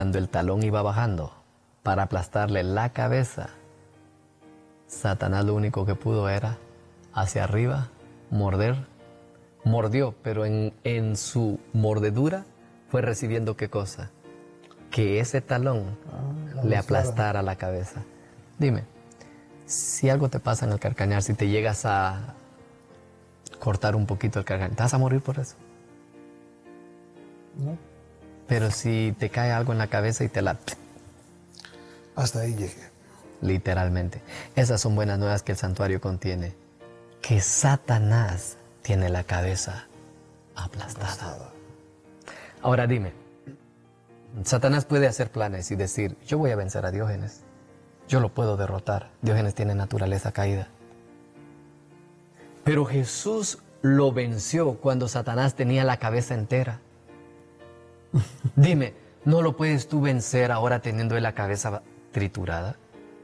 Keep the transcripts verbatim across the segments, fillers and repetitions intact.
Cuando el talón iba bajando para aplastarle la cabeza, Satanás lo único que pudo era hacia arriba, morder, mordió, pero en, en su mordedura fue recibiendo ¿qué cosa? Que ese talón ah, le aplastara la cabeza. Dime, si algo te pasa en el carcañar, si te llegas a cortar un poquito el carcañar, ¿te vas a morir por eso? No. Pero si te cae algo en la cabeza y te la... Hasta ahí llegué. Literalmente. Esas son buenas nuevas que el santuario contiene. Que Satanás tiene la cabeza aplastada. aplastada. Ahora dime, Satanás puede hacer planes y decir, yo voy a vencer a Diógenes. Yo lo puedo derrotar. Diógenes tiene naturaleza caída. Pero Jesús lo venció cuando Satanás tenía la cabeza entera. Dime, ¿no lo puedes tú vencer ahora teniendo la cabeza triturada?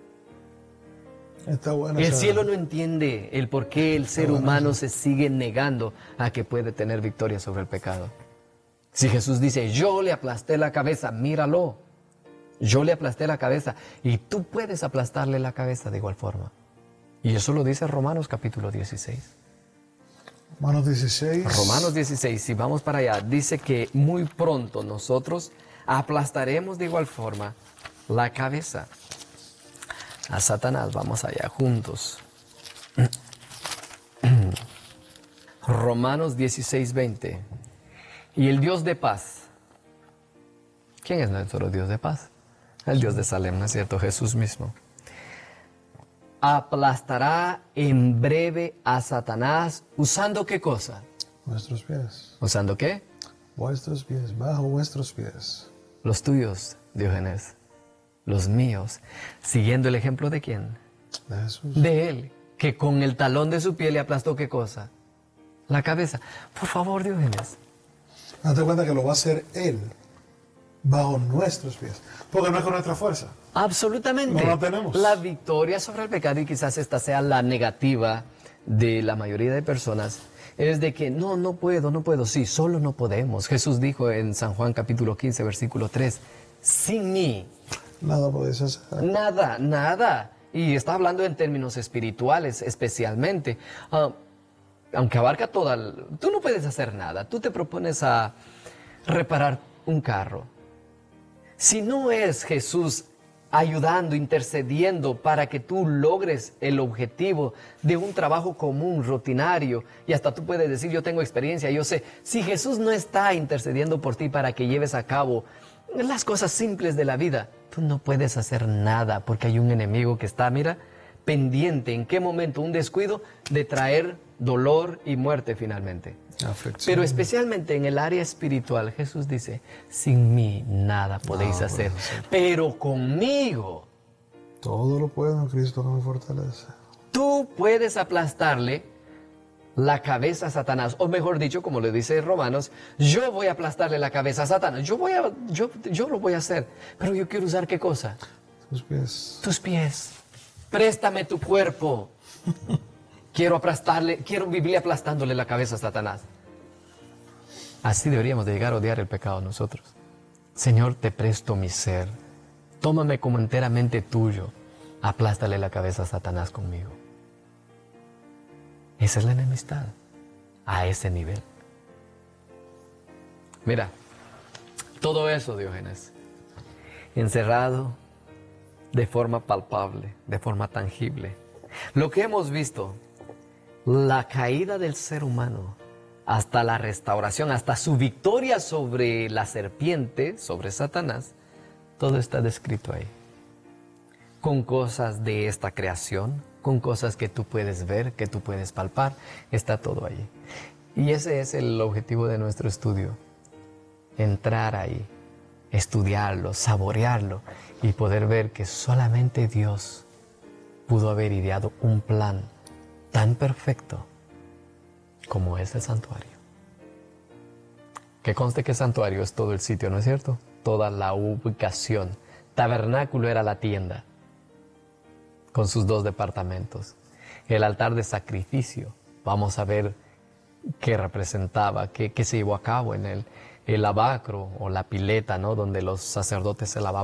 Está bueno. El cielo no entiende el por qué el ser humano se sigue negando a que puede tener victoria sobre el pecado. Si Jesús dice, yo le aplasté la cabeza, míralo. Yo le aplasté la cabeza y tú puedes aplastarle la cabeza de igual forma. Y eso lo dice Romanos capítulo dieciséis. Romanos dieciséis. Romanos dieciséis, si vamos para allá, dice que muy pronto nosotros aplastaremos de igual forma la cabeza a Satanás. Vamos allá juntos. Romanos dieciséis, veinte. Y el Dios de paz. ¿Quién es nuestro Dios de paz? El Dios de Salem, ¿no es cierto? Jesús mismo. Aplastará en breve a Satanás, ¿usando qué cosa? Vuestros pies. ¿Usando qué? Vuestros pies, bajo vuestros pies. Los tuyos, Diógenes, los míos, siguiendo el ejemplo de quién? De Jesús. De Él, que con el talón de su pie le aplastó ¿qué cosa? La cabeza. Por favor, Diógenes. Date cuenta que lo va a hacer Él, bajo nuestros pies, porque no es con nuestra fuerza. Absolutamente. No la tenemos. La victoria sobre el pecado, y quizás esta sea la negativa de la mayoría de personas, es de que no, no puedo, no puedo. Sí, solo no podemos. Jesús dijo en San Juan capítulo quince, versículo tres, sin mí. Nada podéis hacer. Nada, nada. Y está hablando en términos espirituales especialmente. Uh, aunque abarca toda... Tú no puedes hacer nada. Tú te propones a reparar un carro. Si no es Jesús ayudando, intercediendo para que tú logres el objetivo de un trabajo común, rutinario, y hasta tú puedes decir, yo tengo experiencia, yo sé, si Jesús no está intercediendo por ti para que lleves a cabo las cosas simples de la vida, tú no puedes hacer nada, porque hay un enemigo que está, mira, pendiente en qué momento un descuido de traer dolor y muerte finalmente. Aflicción. Pero especialmente en el área espiritual, Jesús dice, sin mí nada podéis no, hacer, hacer, pero conmigo todo lo puedo en Cristo que me fortalece. Tú puedes aplastarle la cabeza a Satanás, o mejor dicho, como le dice Romanos, yo voy a aplastarle la cabeza a Satanás, yo, voy a, yo, yo lo voy a hacer, pero yo quiero usar ¿qué cosa? Tus pies. Tus pies. Préstame tu cuerpo. Quiero aplastarle, quiero vivir aplastándole la cabeza a Satanás. Así deberíamos de llegar a odiar el pecado nosotros. Señor, te presto mi ser. Tómame como enteramente tuyo. Aplástale la cabeza a Satanás conmigo. Esa es la enemistad. A ese nivel. Mira, todo eso, Diógenes, encerrado de forma palpable, de forma tangible. Lo que hemos visto, la caída del ser humano, hasta la restauración, hasta su victoria sobre la serpiente, sobre Satanás, todo está descrito ahí. Con cosas de esta creación, con cosas que tú puedes ver, que tú puedes palpar, está todo ahí. Y ese es el objetivo de nuestro estudio, entrar ahí, estudiarlo, saborearlo y poder ver que solamente Dios pudo haber ideado un plan tan perfecto como es el santuario. Que conste que el santuario es todo el sitio, ¿no es cierto? Toda la ubicación. Tabernáculo era la tienda, con sus dos departamentos. El altar de sacrificio, vamos a ver qué representaba, qué, qué se llevó a cabo en él. el lavacro o la pileta, ¿no? Donde los sacerdotes se lavaban